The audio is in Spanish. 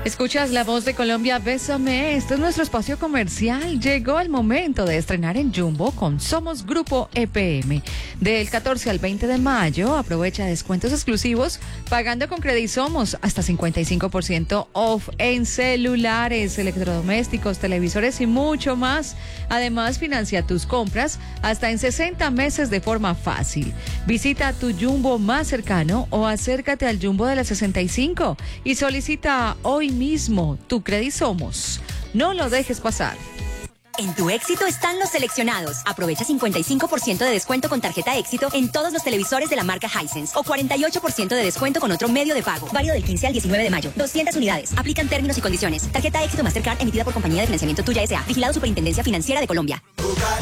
Escuchas La Voz de Colombia, Bésame. Este es nuestro espacio comercial. Llegó el momento de estrenar en Jumbo con Somos Grupo EPM. Del 14 al 20 de mayo, aprovecha descuentos exclusivos pagando con Credisomos hasta 55% off en celulares, electrodomésticos, televisores y mucho más. Además, financia tus compras hasta en 60 meses de forma fácil. Visita tu Jumbo más cercano o acércate al Jumbo de la 65 y solicita hoy mismo tu Credisomos. No lo dejes pasar. En tu éxito están los seleccionados. Aprovecha 55% de descuento con tarjeta éxito en todos los televisores de la marca Hisense o 48% de descuento con otro medio de pago. Válido del 15 al 19 de mayo. 200 unidades. Aplican términos y condiciones. Tarjeta éxito Mastercard emitida por Compañía de Financiamiento Tuya S.A. Vigilado Superintendencia Financiera de Colombia.